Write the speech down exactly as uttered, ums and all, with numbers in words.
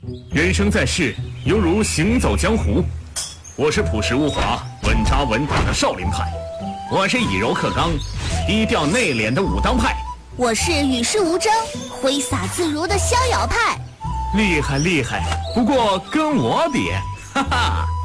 人生在世，犹如行走江湖。我是朴实无华、稳扎稳打的少林派，我是以柔克刚、低调内敛的武当派， 我是与世无争、挥洒自如的逍遥派。 厉害厉害，不过跟我比，哈哈。